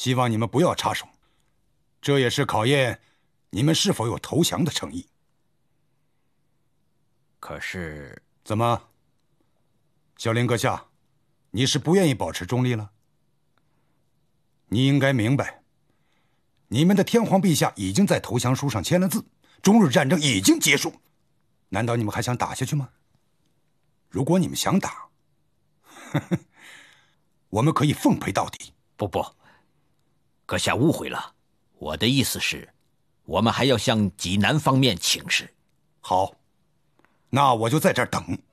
希望你们不要插手，这也是考验你们是否有投降的诚意。 可是， 怎么，小林阁下，你是不愿意保持中立了？你应该明白，你们的天皇陛下已经在投降书上签了字，中日战争已经结束，难道你们还想打下去吗？如果你们想打，我们可以奉陪到底。 不，阁下误会了，我的意思是，我们还要向济南方面请示。 好，那我就在这儿等。